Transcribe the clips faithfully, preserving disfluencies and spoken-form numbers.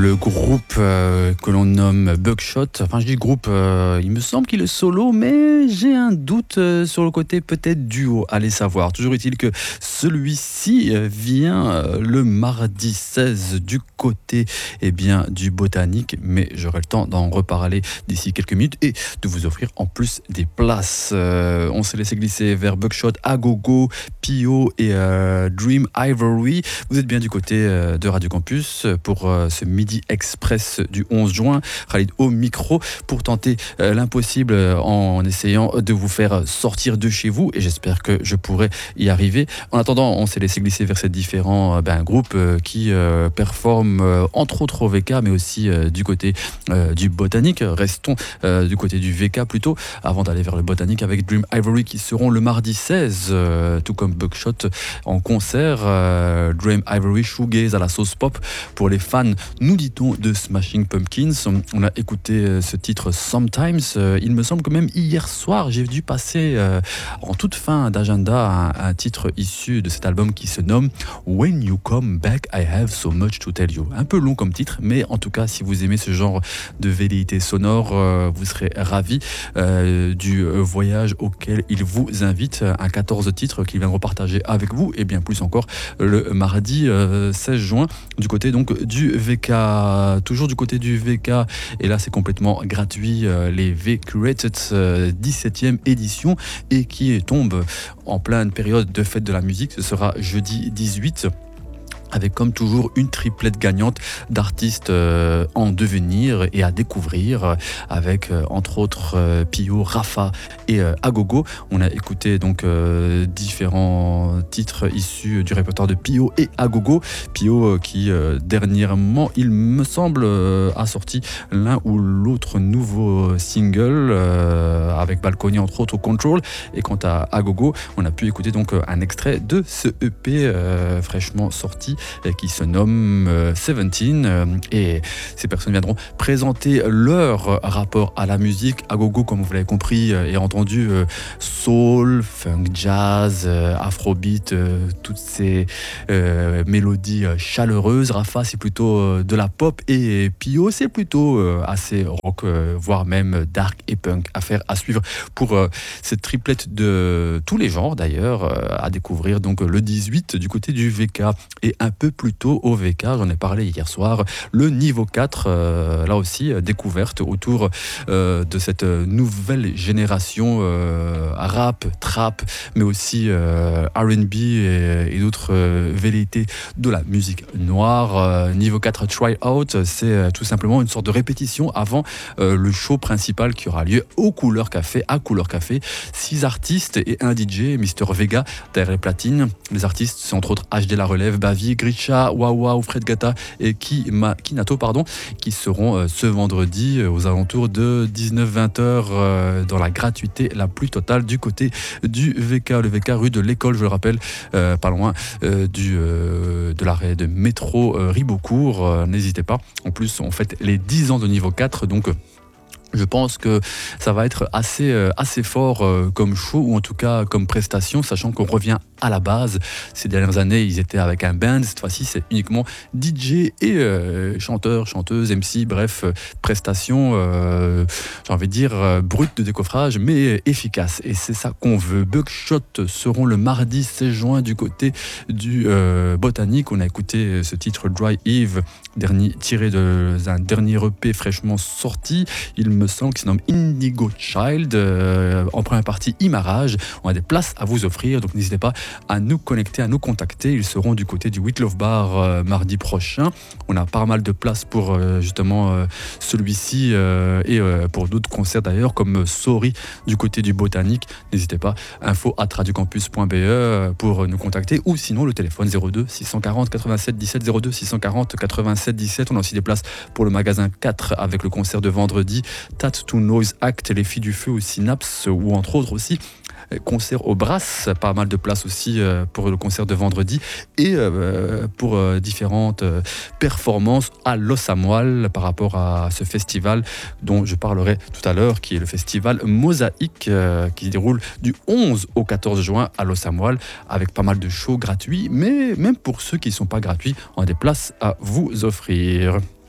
le groupe euh, que l'on nomme Buckshot. Enfin, je dis groupe, euh, il me semble qu'il est solo, mais j'ai un doute euh, sur le côté peut-être duo. Allez savoir. Toujours est-il que celui-ci vient euh, le mardi seize du côté eh bien, du Botanique, mais j'aurai le temps d'en reparler d'ici quelques minutes et de vous offrir en plus des places. Euh, on s'est laissé glisser vers Buckshot, Agogo, Pio et euh, Dream Ivory. Vous êtes bien du côté euh, de Radio Campus pour euh, ce Midi Express du onze juin. Khalid au micro pour tenter euh, l'impossible euh, en essayant de vous faire sortir de chez vous et j'espère que je pourrai y arriver. En attendant, on s'est laissé glisser vers ces différents euh, ben, groupes euh, qui euh, performent euh, entre autres au V K mais aussi euh, du côté euh, du Botanique. Restons euh, du côté du V K plutôt avant d'aller vers le Botanique avec Dream Ivory qui seront le mardi seize, euh, tout comme Buckshot en concert. euh, Dream Ivory shoegaze à la sauce pop pour les fans, nous dit-on, de Smashing Pumpkins. On a écouté ce titre Sometimes. Il me semble que même hier soir, j'ai dû passer euh, en toute fin d'agenda un, un titre issu de cet album qui se nomme When You Come Back, I Have So Much To Tell You. Un peu long comme titre, mais en tout cas, si vous aimez ce genre de velléité sonore, euh, vous serez ravis euh, du voyage auquel il vous invite. Un quatorze titres qu'il viendra partager avec vous et bien plus encore le mardi euh, seize juin du côté donc du V K. Toujours du côté du V K et là c'est complètement gratuit, euh, les V-Curated euh, dix-septième édition et qui tombe en pleine période de fête de la musique. Ce sera jeudi dix-huit avec comme toujours une triplette gagnante d'artistes euh, en devenir et à découvrir avec euh, entre autres euh, Pio, Rafa et euh, Agogo. On a écouté donc euh, différents titres issus du répertoire de Pio et Agogo. Pio euh, qui euh, dernièrement, il me semble, euh, a sorti l'un ou l'autre nouveau single euh, avec Balkany entre autres au Control. Et quant à Agogo, on a pu écouter donc un extrait de ce E P euh, fraîchement sorti qui se nomme euh, dix-sept euh, et ces personnes viendront présenter leur rapport à la musique. Agogo, comme vous l'avez compris euh, et entendu, euh, soul, funk, jazz, euh, afrobeat, euh, toutes ces euh, mélodies euh, chaleureuses. Rafa, c'est plutôt euh, de la pop et Pio, c'est plutôt euh, assez rock, euh, voire même dark et punk. Affaire à suivre pour euh, cette triplette de tous les genres d'ailleurs, euh, à découvrir donc le dix-huit du côté du V K et un peu plus tôt au V K, j'en ai parlé hier soir, le niveau quatre, euh, là aussi euh, découverte autour euh, de cette nouvelle génération euh, rap, trap, mais aussi euh, R and B et, et d'autres euh, velléités de la musique noire. Euh, niveau quatre Try Out, c'est euh, tout simplement une sorte de répétition avant euh, le show principal qui aura lieu au Couleur Café, à Couleur Café. Six artistes et un D J, Mister Vega, derrière les platines. Les artistes, c'est entre autres H D La Relève, Bavi, Grisha, Wawa ou Fred Gata et Kima, Kinato pardon, qui seront euh, ce vendredi euh, aux alentours de dix-neuf vingt heures euh, dans la gratuité la plus totale du côté du V K. Le V K rue de l'École, je le rappelle, euh, pas loin euh, du, euh, de l'arrêt de métro euh, Ribeaucourt. Euh, n'hésitez pas. En plus, on fête les dix ans de niveau quatre, donc euh, je pense que ça va être assez, euh, assez fort euh, comme show ou en tout cas comme prestation, sachant qu'on revient à la base. Ces dernières années, ils étaient avec un band. Cette fois-ci, c'est uniquement D J et euh, chanteur, chanteuse, M C, bref, euh, prestation, euh, j'ai envie de dire, euh, brute de décoffrage, mais efficace. Et c'est ça qu'on veut. Buckshot seront le mardi seize juin du côté du euh, Botanique. On a écouté ce titre Dry Eve, dernier, tiré d'un dernier E P fraîchement sorti. Il me semble qu'il se nomme Indigo Child. Euh, en première partie, Imarage. On a des places à vous offrir, donc n'hésitez pas à nous connecter, à nous contacter. Ils seront du côté du Whit Love Bar euh, mardi prochain. On a pas mal de places pour euh, justement euh, celui-ci euh, et euh, pour d'autres concerts d'ailleurs, comme Sorry du côté du Botanique. N'hésitez pas, info arobase radiocampus point b e pour nous contacter ou sinon le téléphone zéro deux six cent quarante quatre-vingt-sept dix-sept zéro deux six cent quarante quatre-vingt-sept dix-sept. On a aussi des places pour le magasin quatre avec le concert de vendredi Tattoo Noise Act, Les Filles du Feu au Synapse ou entre autres aussi concert au Brass, pas mal de places aussi pour le concert de vendredi et pour différentes performances à Los Amoal par rapport à ce festival dont je parlerai tout à l'heure, qui est le festival Mosaïque qui se déroule du onze au quatorze juin à Los Amoal avec pas mal de shows gratuits, mais même pour ceux qui ne sont pas gratuits, on a des places à vous offrir.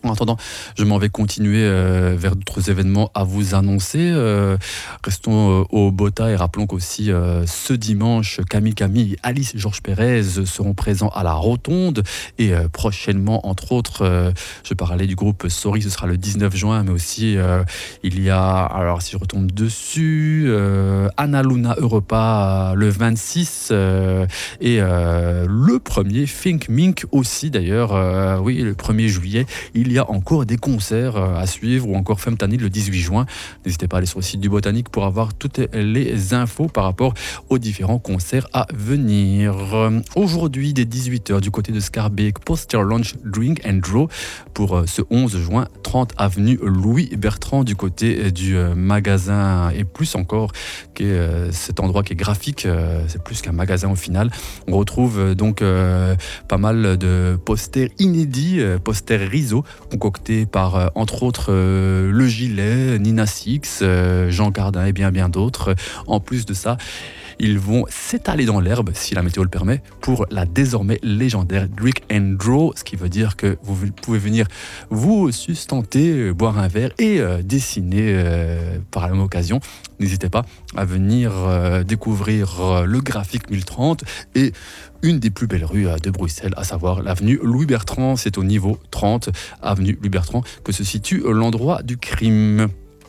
En attendant, je m'en vais continuer euh, vers d'autres événements à vous annoncer. Euh, restons euh, au Bota et rappelons qu'aussi euh, ce dimanche, Camille Camille et Alice Georges Pérez seront présents à la Rotonde. Et euh, prochainement, entre autres, euh, je parlais du groupe Sorry, ce sera le dix-neuf juin, mais aussi euh, il y a, alors si je retombe dessus, euh, Anna Luna Europa le vingt-six euh, et euh, le premier Think Mink aussi d'ailleurs, euh, oui, le premier juillet. Il y a encore des concerts à suivre ou encore Femtanil le dix-huit juin. N'hésitez pas à aller sur le site du Botanique pour avoir toutes les infos par rapport aux différents concerts à venir. Aujourd'hui, dès dix-huit heures, du côté de Scarbeck, Poster Launch Drink and Draw pour ce onze juin, trente avenue Louis Bertrand, du côté du magasin et plus encore, qui est cet endroit qui est graphique, c'est plus qu'un magasin au final. On retrouve donc euh, pas mal de posters inédits, posters Rizzo, concocté par, euh, entre autres, euh, Le Gilet, Nina Six, euh, Jean Cardin et bien bien d'autres. En plus de ça, ils vont s'étaler dans l'herbe, si la météo le permet, pour la désormais légendaire Drink and Draw, ce qui veut dire que vous pouvez venir vous sustenter, euh, boire un verre et euh, dessiner euh, par la même occasion. N'hésitez pas à venir euh, découvrir euh, le graphique mille trente et une des plus belles rues de Bruxelles, à savoir l'avenue Louis Bertrand. C'est au niveau trente, avenue Louis Bertrand, que se situe l'endroit du crime.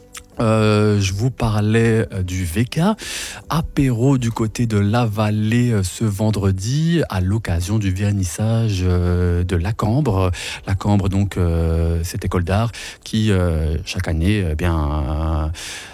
Euh, je vous parlais du V K, apéro du côté de la Vallée ce vendredi à l'occasion du vernissage de la Cambre. La Cambre, donc, euh, cette école d'art qui, euh, chaque année, eh bien... Euh,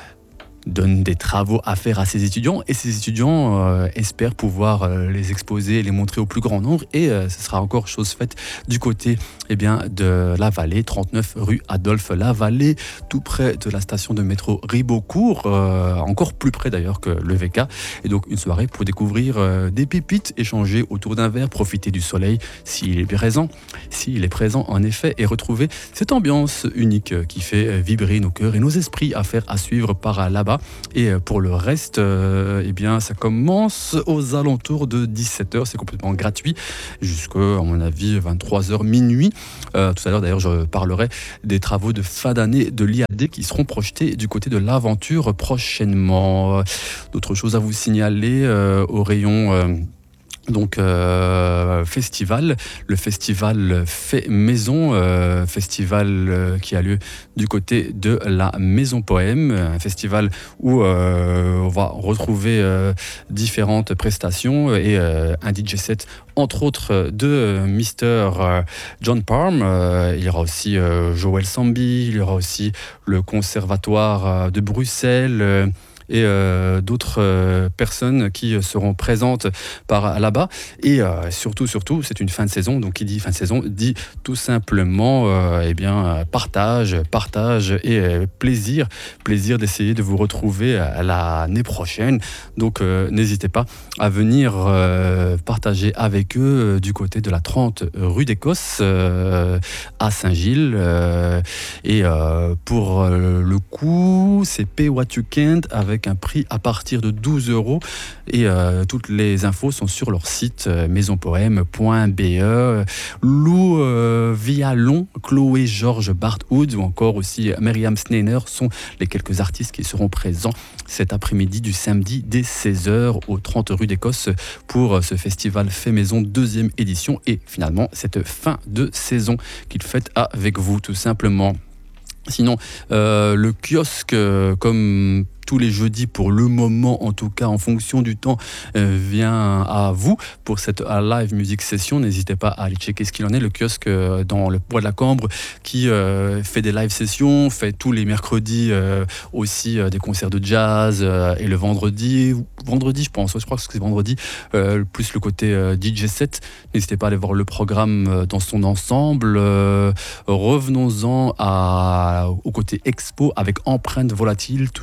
donne des travaux à faire à ses étudiants et ses étudiants euh, espèrent pouvoir euh, les exposer et les montrer au plus grand nombre et euh, ce sera encore chose faite du côté eh bien, de la Vallée, trente-neuf rue Adolphe Lavallée, tout près de la station de métro Ribeaucourt, euh, encore plus près d'ailleurs que le V K. Et donc une soirée pour découvrir euh, des pépites, échanger autour d'un verre, profiter du soleil s'il est présent, s'il est présent en effet, et retrouver cette ambiance unique qui fait vibrer nos cœurs et nos esprits. À faire à suivre par là-bas. Et pour le reste, euh, eh bien, ça commence aux alentours de dix-sept heures, c'est complètement gratuit, jusqu'à, à mon avis, vingt-trois heures, minuit. Euh, tout à l'heure, d'ailleurs, je parlerai des travaux de fin d'année de l'I A D qui seront projetés du côté de l'Aventure prochainement. D'autres choses à vous signaler euh, au rayon... Euh, Donc euh, festival, le festival Fait Maison, euh, festival euh, qui a lieu du côté de la Maison Poème, un festival où euh, on va retrouver euh, différentes prestations et euh, un D J set entre autres de euh, Mister euh, John Parham. Euh, il y aura aussi euh, Joël Sambi, il y aura aussi le Conservatoire euh, de Bruxelles. Euh, et euh, d'autres euh, personnes qui seront présentes par là-bas. Et euh, surtout, surtout, c'est une fin de saison. Donc, qui dit fin de saison dit tout simplement euh, eh bien, partage, partage et euh, plaisir. Plaisir d'essayer de vous retrouver à l'année prochaine. Donc, euh, n'hésitez pas à venir euh, partager avec eux euh, du côté de la trente rue d'Écosse euh, à Saint-Gilles. Euh, et euh, pour euh, le coup, c'est Pay What You Can't avec un prix à partir de douze euros et euh, toutes les infos sont sur leur site euh, maison poème point b e. Lou euh, Vialon, Chloé Georges Barthoud ou encore aussi Myriam Sneiner sont les quelques artistes qui seront présents cet après-midi du samedi dès seize heures au trente rue d'Écosse pour ce festival Fait Maison deuxième édition et finalement cette fin de saison qu'il fête avec vous tout simplement. Sinon, euh, le kiosque, euh, comme tous les jeudis pour le moment, en tout cas en fonction du temps, euh, vient à vous pour cette live music session. N'hésitez pas à aller checker ce qu'il en est. Le kiosque euh, dans le Bois de la Cambre qui euh, fait des live sessions, fait tous les mercredis euh, aussi euh, des concerts de jazz euh, et le vendredi, vendredi je pense, je crois que c'est vendredi, euh, plus le côté euh, D J set. N'hésitez pas à aller voir le programme euh, dans son ensemble. Euh, revenons-en à, au côté expo avec Empreinte Volatile, toujours présent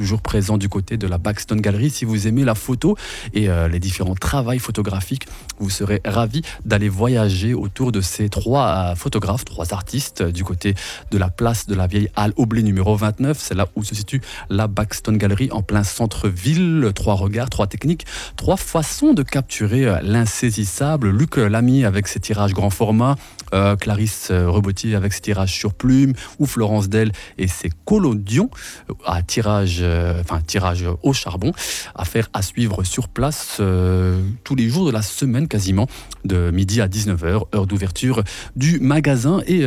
présent du côté de la Baxton Gallery. Si vous aimez la photo et euh, les différents travaux photographiques, vous serez ravis d'aller voyager autour de ces trois euh, photographes, trois artistes euh, du côté de la place de la vieille halle Aublé numéro vingt-neuf. C'est là où se situe la Baxton Gallery, en plein centre-ville. Trois regards, trois techniques, trois façons de capturer euh, l'insaisissable. Luc Lamy avec ses tirages grand format, euh, Clarisse Rebotier avec ses tirages sur plume, ou Florence Del et ses collodions à tirage, euh, enfin tirage au charbon, à faire à suivre sur place euh, tous les jours de la semaine quasiment, de midi à dix-neuf heures, heure d'ouverture du magasin, et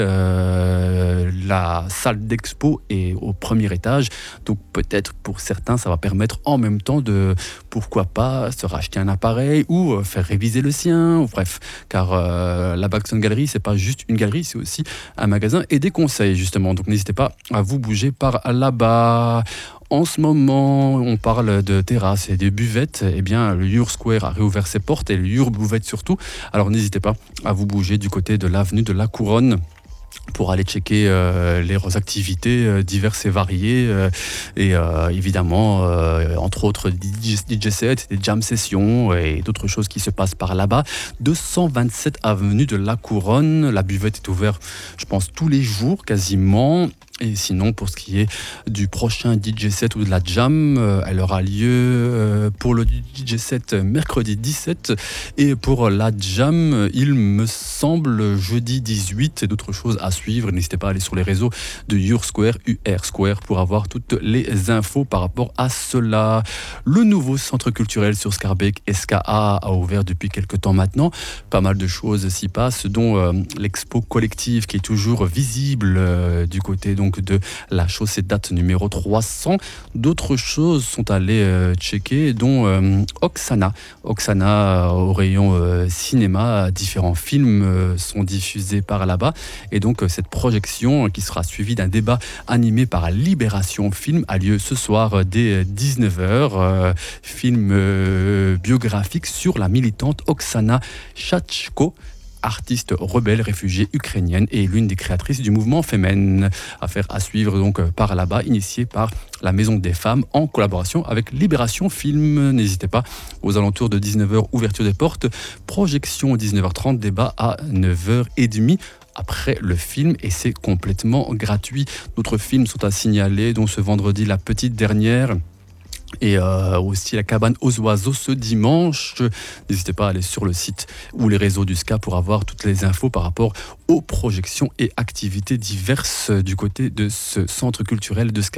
euh, la salle d'expo est au premier étage, donc peut-être pour certains ça va permettre en même temps de, pourquoi pas, se racheter un appareil ou euh, faire réviser le sien, ou bref, car euh, la Baxton Gallery c'est pas juste une galerie, c'est aussi un magasin et des conseils justement, donc n'hésitez pas à vous bouger par là-bas. En ce moment, on parle de terrasses et de buvettes. Eh bien, le Ur Square a réouvert ses portes, et le Ur Bouvette surtout. Alors n'hésitez pas à vous bouger du côté de l'avenue de la Couronne pour aller checker euh, les activités euh, diverses et variées, euh, et euh, évidemment euh, entre autres D J sets, des jam sessions et d'autres choses qui se passent par là-bas. deux cent vingt-sept avenue de la Couronne. La buvette est ouverte, je pense, tous les jours quasiment. Et sinon, pour ce qui est du prochain D J set ou de la jam, euh, elle aura lieu euh, pour le D J set mercredi dix-sept, et pour la jam, il me semble, jeudi dix-huit, et d'autres choses à suivre. N'hésitez pas à aller sur les réseaux de Ur Square, U R Square, pour avoir toutes les infos par rapport à cela. Le nouveau centre culturel sur Scarbeck, S K A, a ouvert depuis quelques temps maintenant. Pas mal de choses s'y passent, dont euh, l'expo collective qui est toujours visible euh, du côté donc de la chaussée date numéro trois cents. D'autres choses sont allées euh, checker, dont euh, Oksana. Oksana euh, au rayon euh, cinéma. Différents films euh, sont diffusés par là-bas. Et donc euh, cette projection, euh, qui sera suivie d'un débat animé par Libération Film, a lieu ce soir euh, dès dix-neuf heures. Euh, film euh, biographique sur la militante Oksana Chachko, artiste rebelle réfugiée ukrainienne et l'une des créatrices du mouvement Femen. Affaire à suivre donc par là-bas, initiée par la Maison des Femmes en collaboration avec Libération Film. N'hésitez pas, aux alentours de dix-neuf heures, ouverture des portes, projection dix-neuf heures trente, débat à neuf heures trente après le film, et c'est complètement gratuit. D'autres films sont à signaler, dont ce vendredi La Petite Dernière, et euh, aussi La Cabane aux Oiseaux ce dimanche. N'hésitez pas à aller sur le site ou les réseaux du S C A pour avoir toutes les infos par rapport aux projections et activités diverses du côté de ce centre culturel de S C A.